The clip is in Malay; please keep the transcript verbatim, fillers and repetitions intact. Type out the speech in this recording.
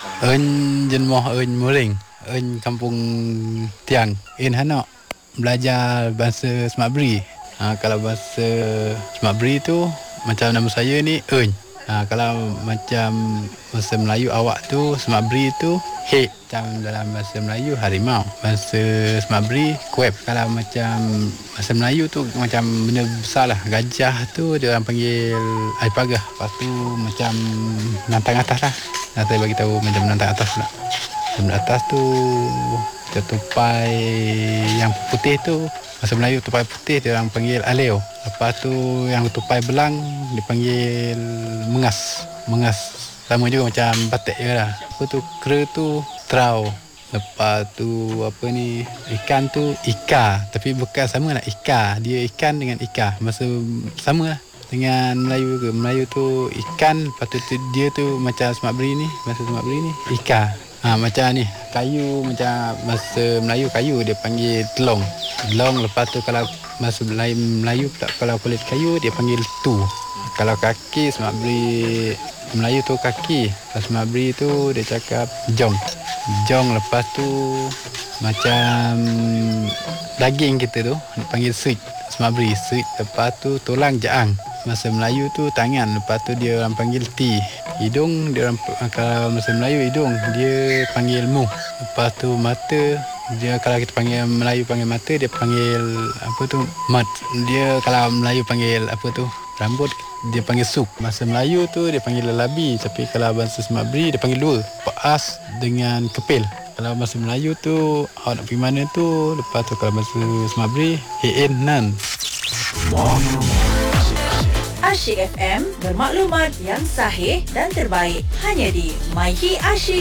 Ơn jen moh ơn muring, ơn kampung Tiang, in Hanok belajar bahasa Semak Beri. Ha, kalau bahasa Semak Beri tu macam nama saya ni Ön. Ha, kalau macam bahasa Melayu awak tu Semak Beri tu Hek. Macam dalam bahasa Melayu harimau. Bahasa Semak Beri kuep. Kalau macam bahasa Melayu tu macam benda besar lah. Gajah tu dia orang panggil air pagah. Lepas tu macam nantang atas lah. Nah, saya bagi tahu macam nantang atas pula. Nantang atas tu tupai yang putih tu bahasa Melayu tupai putih dia orang panggil aleo. Lepas tu yang tupai belang dipanggil mengas. Mengas sama juga macam batik je lah. Apa tu kera tu trau. Lepas tu apa ni ikan tu ika, tapi bukan sama lah ika. Dia ikan dengan ika masa sama lah dengan Melayu ke. Melayu tu ikan, lepas tu, tu dia tu macam Semak Beri ni, bahasa Semak Beri ni ika. Ha, macam ni kayu, macam bahasa Melayu kayu dia panggil telong. Telong. Lepas tu kalau bahasa Melayu, Melayu pula kalau kulit kayu dia panggil tu. Kalau kaki Semak Beri Melayu tu kaki, kalau Semak Beri tu dia cakap jong. Jong. Lepas tu macam daging kita tu dia panggil suit. Semak Beri suit. Lepas tu tulang jaang, bahasa Melayu tu tangan. Lepas tu dia orang panggil ti. Hidung dia orang, kalau bahasa Melayu hidung dia panggil mu. Lepas tu mata dia, kalau kita panggil Melayu panggil mata dia panggil apa tu mat. Dia kalau Melayu panggil apa tu rambut dia panggil suk. Bahasa Melayu tu dia panggil lelabi, tapi kalau bahasa Semak Beri dia panggil dua, paas dengan kepil. Kalau bahasa Melayu tu awak nak pergi mana tu. Lepas tu kalau bahasa Semak Beri hin nan. Asyik F M, bermaklumat yang sahih dan terbaik hanya di myhi asyik